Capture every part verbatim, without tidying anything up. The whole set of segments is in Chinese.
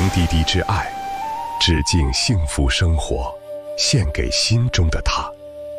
滴滴之爱，致敬幸福生活，献给心中的他。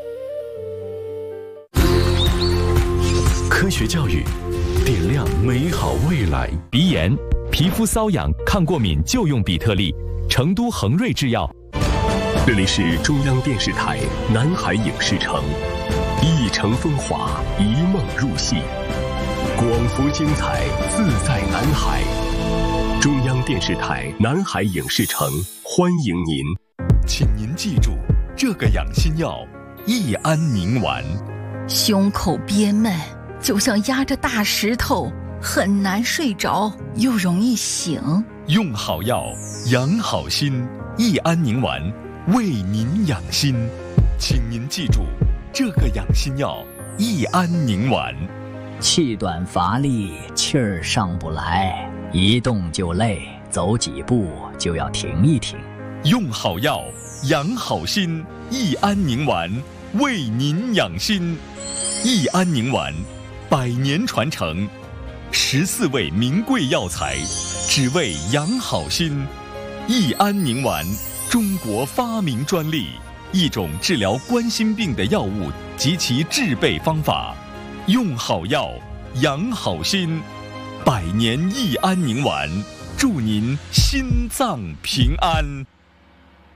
科学教育，点亮美好未来。 鼻炎、皮肤瘙痒、抗过敏就用比特利，成都恒瑞制药。 这里是中央电视台南海影视城，一城风华，一梦入戏，广福精彩，自在南海。中央电视台南海影视城欢迎您， 请您记住这个养心药益安宁丸。 胸口憋闷，就像压着大石头，很难睡着，又容易醒。 用好药，养好心，益安宁丸为您养心。请您记住这个养心药益安宁丸。 气短乏力，气儿上不来，一动就累，走几步就要停一停。 用好药，养好心，益安宁丸为您养心。益安宁丸，百年传承，十四味名贵药材，只为养好心。益安宁丸，中国发明专利，一种治疗冠心病的药物及其制备方法。用好药，养好心，百年益安宁丸，祝您心脏平安。